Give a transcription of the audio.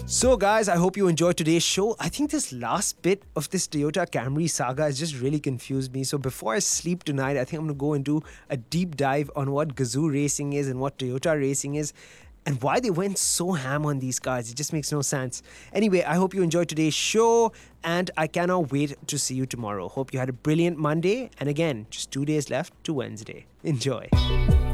So guys, I hope you enjoyed today's show. I think this last bit of this Toyota Camry saga has just really confused me. So before I sleep tonight, I think I'm going to go and do a deep dive on what Gazoo racing is and what Toyota racing is and why they went so ham on these cars. It just makes no sense. Anyway, I hope you enjoyed today's show and I cannot wait to see you tomorrow. Hope you had a brilliant Monday. And again, just 2 days left to Wednesday. Enjoy.